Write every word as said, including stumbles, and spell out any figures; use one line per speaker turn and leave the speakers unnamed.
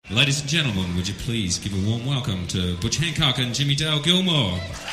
Ladies and gentlemen, would you please give a warm welcome to Butch Hancock and Jimmy Dale Gilmore.